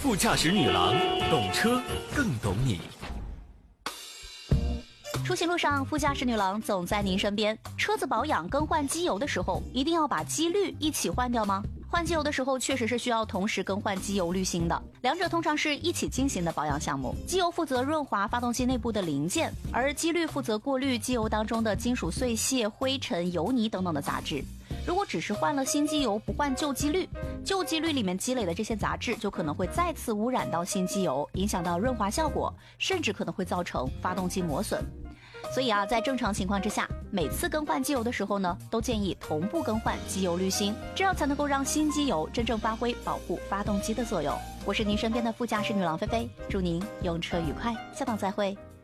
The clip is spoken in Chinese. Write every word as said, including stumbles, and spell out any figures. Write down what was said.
副驾驶女郎，懂车更懂你。 出行路上，副驾驶女郎总在您身边。车子保养更换机油的时候，一定要把机滤一起换掉吗？换机油的时候，确实是需要同时更换机油滤芯的，两者通常是一起进行的保养项目。机油负责润滑发动机内部的零件，而机滤负责过滤机油当中的金属碎屑、灰尘、油泥等等的杂质。如果只是换了新机油不换旧机滤，旧机滤里面积累的这些杂质就可能会再次污染到新机油，影响到润滑效果，甚至可能会造成发动机磨损。所以啊，在正常情况之下，每次更换机油的时候呢，都建议同步更换机油滤芯，这样才能够让新机油真正发挥保护发动机的作用。我是您身边的副驾驶女郎菲菲，祝您用车愉快，下档再会。